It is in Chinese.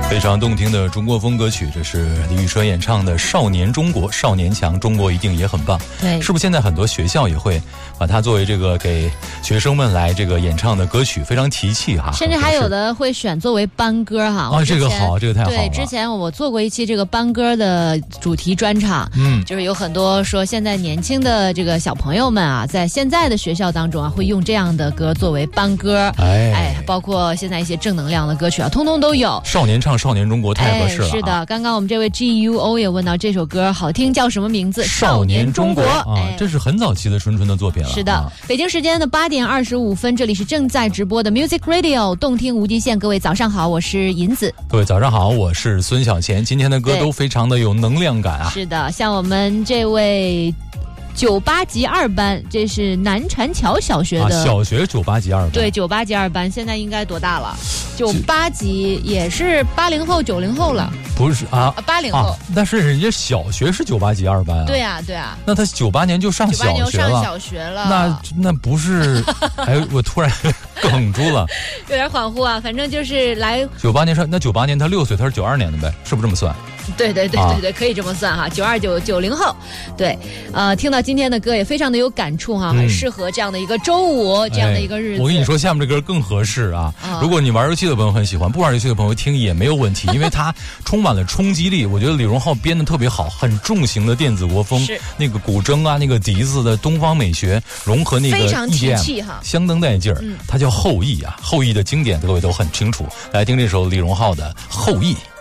非常动听的中国风歌曲，这是李宇春演唱的《少年中国》，少年强，中国一定也很棒。 对， 是不是现在很多学校也会把它作为这个给学生们来这个演唱的歌曲，非常提气哈？ 甚至还有的会选作为班歌哈。 啊，这个好，这个太好了。 对，之前我做过一期这个班歌的主题专场，就是有很多说现在年轻的这个小朋友们啊，在现在的学校当中啊，会用这样的歌作为班歌，包括现在一些正能量的歌曲啊，通通都有。 少年唱少年中国太合适了。 是的，刚刚我们这位 GUO 也问到这首歌好听，叫什么名字？ 少年中国啊，这是很早期的春的作品了。 是的，北京时间的8点25分，这里是正在直播的 Music Radio 动听无极限。各位早上好，我是银子。 各位早上好，我是孙小贤。今天的歌都非常的有能量感啊。 是的，像我们这位98级2班，这是南禅桥小学的， 小学98级2班。 对，98级2班，现在应该多大了？98级也是80后、90后了。 不是啊 ，80后。 但是人家小学是98级2班啊。 对啊，对啊。 那他98年就上小学了。那不是？哎，我突然哽住了， 有点恍惚啊。反正就是来 98年上，那98年他6岁，他是92年的呗，是不是这么算？ 对，可以这么算哈，92、90后，对，听到今天的歌也非常的有感触哈，很适合这样的一个周五，这样的一个日子。 我跟你说，下面这歌更合适啊！如果你玩游戏的朋友很喜欢，不玩游戏的朋友听也没有问题，因为它充满了冲击力。我觉得李荣浩编的特别好，很重型的电子国风，那个古筝啊，那个笛子的东方美学融合那个 EDM， 非常提气哈， 相当带劲儿。它叫后羿啊，后羿的经典各位都很清楚。来听这首李荣浩的《后羿》。